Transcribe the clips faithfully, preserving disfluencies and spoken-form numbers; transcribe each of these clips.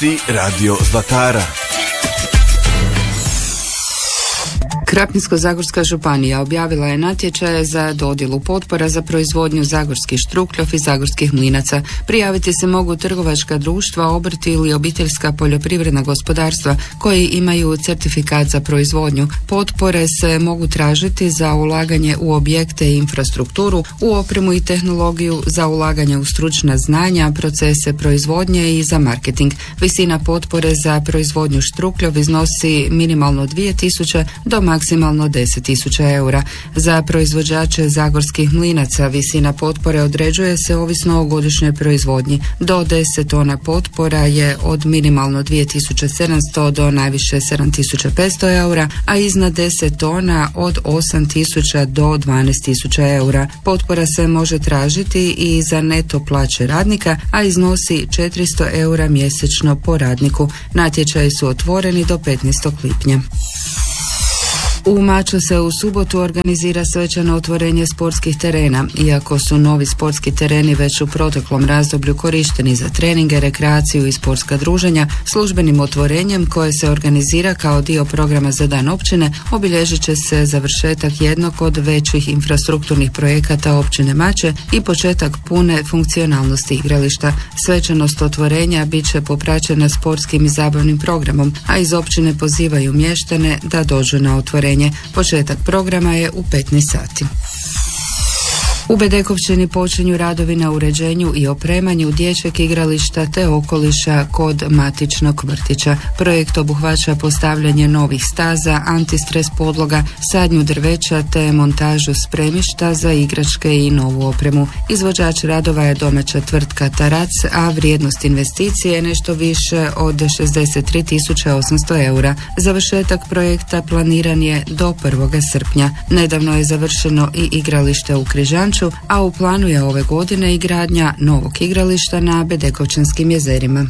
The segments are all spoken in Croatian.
Vijesti Radio Zlatara. Krapinsko-zagorska županija objavila je natječaje za dodjelu potpora za proizvodnju zagorskih štrukljov i zagorskih mlinaca. Prijaviti se mogu trgovačka društva, obrti ili obiteljska poljoprivredna gospodarstva koji imaju certifikat za proizvodnju. Potpore se mogu tražiti za ulaganje u objekte i infrastrukturu, u opremu i tehnologiju, za ulaganje u stručna znanja, procese proizvodnje i za marketing. Visina potpore za proizvodnju štrukljov iznosi minimalno dvije tisuće do maksimalno deset tisuća eura. Za proizvođače zagorskih mlinaca visina potpore određuje se ovisno o godišnjoj proizvodnji. Do deset tona potpora je od minimalno dvije tisuće sedamsto do najviše sedam tisuća petsto eura, a iznad deset tona od osam tisuća do dvanaest tisuća eura. Potpora se može tražiti i za neto plaće radnika, a iznosi četiristo eura mjesečno po radniku. Natječaji su otvoreni do petnaestog lipnja. U Maču se u subotu organizira svečano otvorenje sportskih terena. Iako su novi sportski tereni već u proteklom razdoblju korišteni za treninge, rekreaciju i sportska druženja, službenim otvorenjem koje se organizira kao dio programa za dan općine obilježit će se završetak jednog od većih infrastrukturnih projekata općine Mače i početak pune funkcionalnosti igrališta. Svečanost otvorenja bit će popraćena sportskim i zabavnim programom, a iz općine pozivaju mještane da dođu na otvorenje. Početak programa je u petnaest sati. U Bedekovčini počinju radovi na uređenju i opremanju dječjeg igrališta te okoliša kod matičnog vrtića. Projekt obuhvaća postavljanje novih staza, antistres podloga, sadnju drveća te montažu spremišta za igračke i novu opremu. Izvođač radova je domaća tvrtka Tarac, a vrijednost investicije je nešto više od šezdeset tri tisuće osamsto eura. Završetak projekta planiran je do prvog srpnja. Nedavno je završeno i igralište u Križanču, a u planu je ove godine i gradnja novog igrališta na Bedekovčanskim jezerima.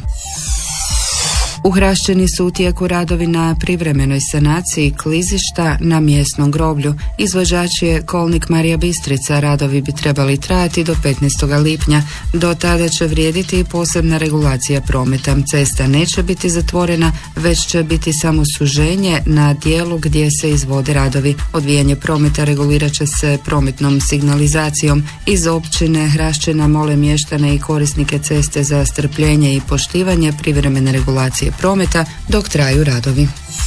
U Hrašćini su u tijeku radovi na privremenoj sanaciji klizišta na mjesnom groblju. Izvođač je Kolnik Marija Bistrica. Radovi bi trebali trajati do petnaestog lipnja. Do tada će vrijediti i posebna regulacija prometa. Cesta neće biti zatvorena, već će biti samo suženje na dijelu gdje se izvode radovi. Odvijanje prometa regulirat će se prometnom signalizacijom. Iz općine Hrašćina mole mještane i korisnike ceste za strpljenje i poštivanje privremene regulacije prometa dok traju radovi.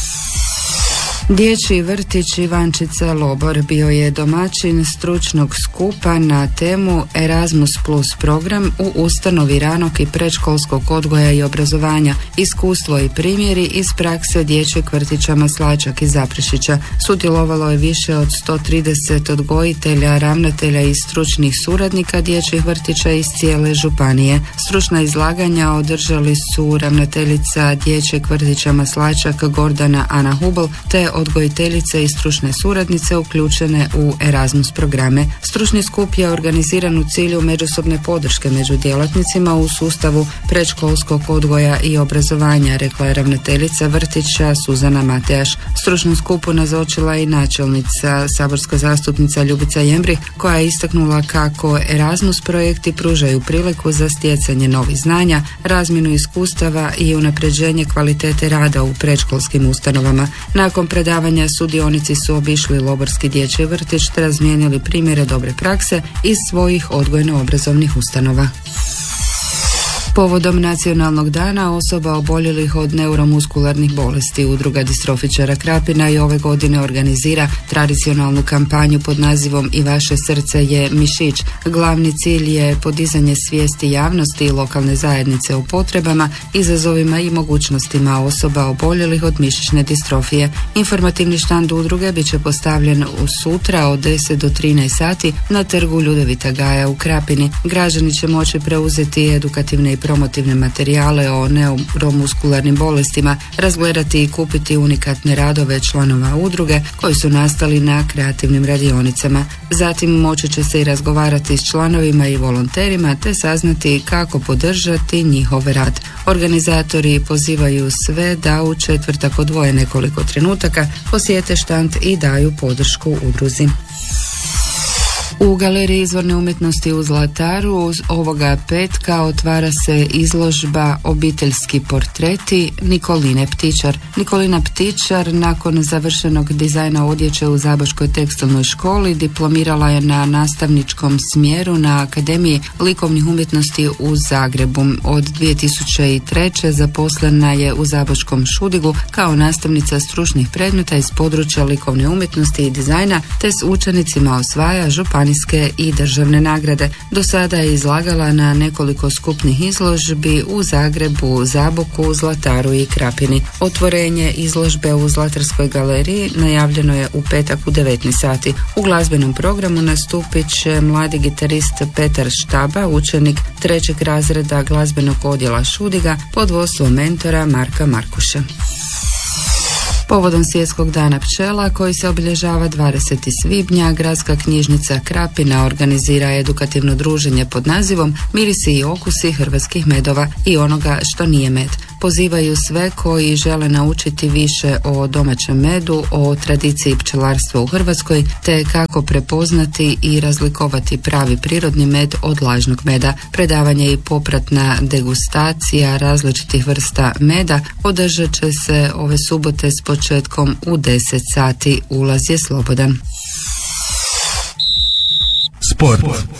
Dječji vrtić Ivančica Lobor bio je domaćin stručnog skupa na temu Erasmus plus program u ustanovi ranog i predškolskog odgoja i obrazovanja, iskustvo i primjeri iz prakse dječjeg vrtića Maslačak iz Zaprešića. Sudjelovalo je više od sto trideset odgojitelja, ravnatelja i stručnih suradnika dječjih vrtića iz cijele županije. Stručna izlaganja održali su ravnateljica dječjeg vrtića Maslačak Gordana Ana Hubel te odgojiteljice i stručne suradnice uključene u Erasmus programe. Stručni skup je organiziran u cilju međusobne podrške među djelatnicima u sustavu predškolskog odgoja i obrazovanja, rekla je ravnateljica vrtića Suzana Matejaš. Stručnom skupu nazočila i načelnica, saborska zastupnica Ljubica Jembrih, koja je istaknula kako Erasmus projekti pružaju priliku za stjecanje novih znanja, razmjenu iskustava i unapređenje kvalitete rada u predškolskim ustanovama. Nakon predavanja sudionici su obišli Loborski dječji vrtić te razmijenili primjere dobre prakse iz svojih odgojno-obrazovnih ustanova. Povodom Nacionalnog dana osoba oboljelih od neuromuskularnih bolesti, Udruga distrofičara Krapina i ove godine organizira tradicionalnu kampanju pod nazivom I vaše srce je mišić. Glavni cilj je podizanje svijesti javnosti i lokalne zajednice o potrebama, izazovima i mogućnostima osoba oboljelih od mišićne distrofije. Informativni štand udruge bit će postavljen u sutra od deset do trinaest sati na trgu Ljudevita Gaja u Krapini. Građani će moći preuzeti edukativne i promotivne materijale o neuromuskularnim bolestima, razgledati i kupiti unikatne radove članova udruge koji su nastali na kreativnim radionicama. Zatim moći će se i razgovarati s članovima i volonterima te saznati kako podržati njihov rad. Organizatori pozivaju sve da u četvrtak odvoje nekoliko trenutaka, posjete štand i daju podršku udruzi. U Galeriji izvorne umjetnosti u Zlataru ovoga petka otvara se izložba Obiteljski portreti Nikoline Ptičar. Nikolina Ptičar nakon završenog dizajna odjeće u Zaboškoj tekstilnoj školi diplomirala je na nastavničkom smjeru na Akademiji likovnih umjetnosti u Zagrebu. Od dvije tisuće treće. zaposlena je u Zaboškom Šudigu kao nastavnica stručnih predmeta iz područja likovne umjetnosti i dizajna, te s učenicima osvaja županijske i državne nagrade. Do sada je izlagala na nekoliko skupnih izložbi u Zagrebu, Zaboku, Zlataru i Krapini. Otvorenje izložbe u Zlatarskoj galeriji najavljeno je u petak u devetnaest sati. U glazbenom programu nastupit će mladi gitarist Petar Štaba, učenik trećeg razreda glazbenog odjela Šudiga pod vodstvom mentora Marka Markuša. Povodom Svjetskog dana pčela koji se obilježava dvadesetog svibnja, Gradska knjižnica Krapina organizira edukativno druženje pod nazivom Mirisi i okusi hrvatskih medova i onoga što nije med. Pozivaju sve koji žele naučiti više o domaćem medu, o tradiciji pčelarstva u Hrvatskoj, te kako prepoznati i razlikovati pravi prirodni med od lažnog meda. Predavanje i popratna degustacija različitih vrsta meda održat će se ove subote s početkom u deset sati. Ulaz je slobodan. Sport.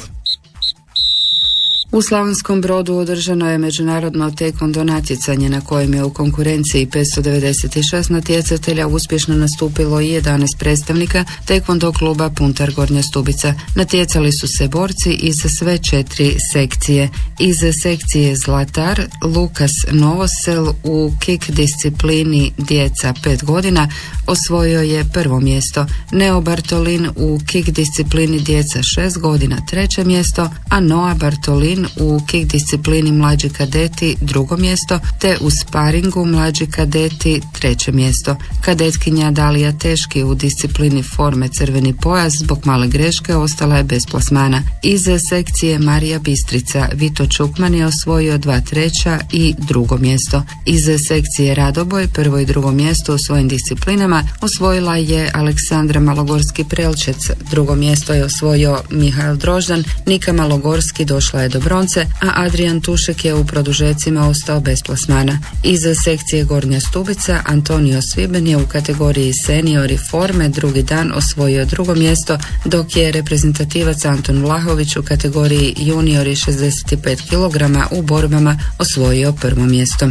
U Slavonskom Brodu održano je međunarodno taekwondo natjecanje na kojem je u konkurenciji petsto devedeset šest natjecatelja uspješno nastupilo i jedanaest predstavnika taekwondo kluba Puntar Gornja Stubica. Natjecali su se borci iz sve četiri sekcije. Iz sekcije Zlatar Lukas Novosel u kick disciplini djeca pet godina osvojio je prvo mjesto. Neo Bartolin u kick disciplini djeca šest godina treće mjesto, a Noa Bartolin u kick disciplini mlađi kadeti drugo mjesto, te u sparingu mlađi kadeti treće mjesto. Kadetkinja Dalija Teški u disciplini forme crveni pojas zbog male greške ostala je bez plasmana. Iz sekcije Marija Bistrica Vito Čukman je osvojio dva treća i drugo mjesto. Iz sekcije Radoboj prvo i drugo mjesto u svojim disciplinama osvojila je Aleksandra Malogorski Prelčec, drugo mjesto je osvojio Mihael Droždan, Nika Malogorski došla je do bronce, a Adrian Tušek je u produžecima ostao bez plasmana. Iz sekcije Gornja Stubica Antonio Sviben je u kategoriji seniori forme drugi dan osvojio drugo mjesto, dok je reprezentativac Anton Vlahović u kategoriji juniori šezdeset pet kilograma u borbama osvojio prvo mjesto.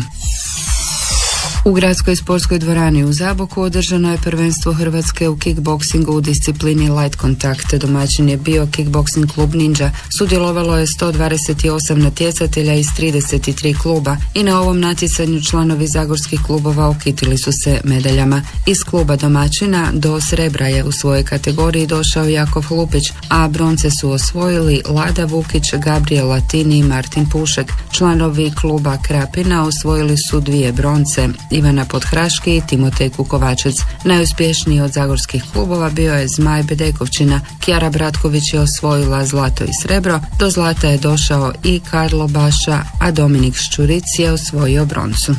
U Gradskoj sportskoj dvorani u Zaboku održano je prvenstvo Hrvatske u kickboksingu u disciplini light kontakt. Domaćin je bio kickboksing klub Ninja. Sudjelovalo je sto dvadeset osam natjecatelja iz trideset tri kluba i na ovom natjecanju članovi zagorskih klubova okitili su se medaljama. Iz kluba domaćina do srebra je u svojoj kategoriji došao Jakov Lupić, a bronce su osvojili Lada Vukić, Gabriel Latini i Martin Pušek. Članovi kluba Krapina osvojili su dvije bronce, Ivana Podhraški i Timotej Kukovačec. Najuspješniji od zagorskih klubova bio je Zmaj Bedekovčina. Kjara Bratković je osvojila zlato i srebro, do zlata je došao i Karlo Baša, a Dominik Ščuric je osvojio broncu.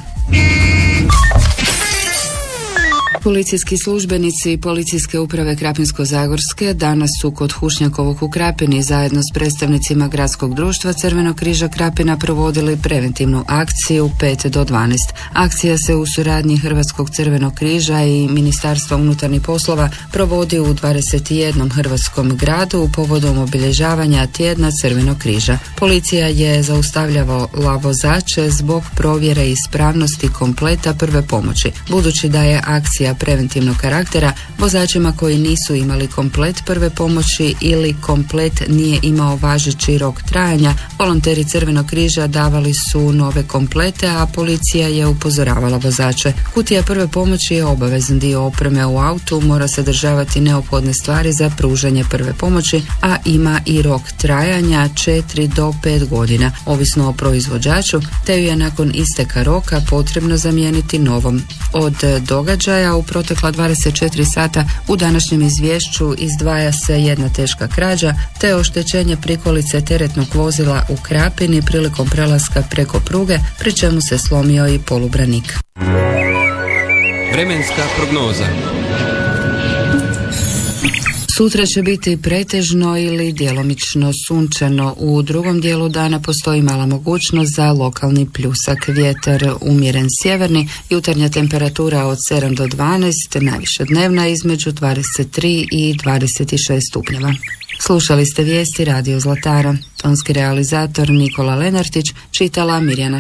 Policijski službenici Policijske uprave Krapinsko-zagorske danas su kod Hušnjakovog u Krapini zajedno s predstavnicima Gradskog društva Crvenog križa Krapina provodili preventivnu akciju pet do dvanaest. Akcija se u suradnji Hrvatskog crvenog križa i Ministarstva unutarnjih poslova provodi u dvadeset jednom hrvatskom gradu povodom obilježavanja tjedna Crvenog križa. Policija je zaustavljavala vozače zbog provjere ispravnosti kompleta prve pomoći. Budući da je akcija preventivnog karaktera, vozačima koji nisu imali komplet prve pomoći ili komplet nije imao važeći rok trajanja, volonteri Crvenog križa davali su nove komplete, a policija je upozoravala vozače. Kutija prve pomoći je obavezan dio opreme u autu, mora sadržavati neophodne stvari za pružanje prve pomoći, a ima i rok trajanja četiri do pet godina, ovisno o proizvođaču, te ju je nakon isteka roka potrebno zamijeniti novom. Od događaja u protekla dvadeset četiri sata u današnjem izvješću izdvaja se jedna teška krađa te oštećenje prikolice teretnog vozila u Krapini prilikom prelaska preko pruge, pri čemu se slomio i polubranik. Vremenska prognoza. Sutra će biti pretežno ili djelomično sunčano. U drugom dijelu dana postoji mala mogućnost za lokalni pljusak. Vjetar umjeren sjeverni, jutarnja temperatura od sedam do dvanaest, najviša dnevna između dvadeset tri i dvadeset šest stupnjeva. Slušali ste vijesti Radio Zlatara. Tonski realizator Nikola Lenartić, čitala Mirjana